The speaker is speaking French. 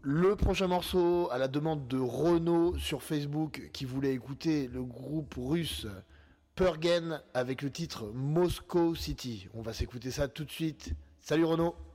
Le prochain morceau, à la demande de Renaud sur Facebook, qui voulait écouter le groupe russe Purgen avec le titre Moscow City. On va s'écouter ça tout de suite. Salut Renaud.